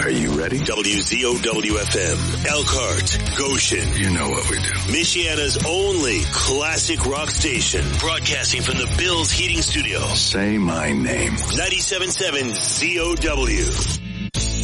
Are you ready? WZOW-FM, Elkhart, Goshen. You know what we do. Michiana's only classic rock station, broadcasting from the Bills Heating Studio. Say my name. 97.7 ZOW.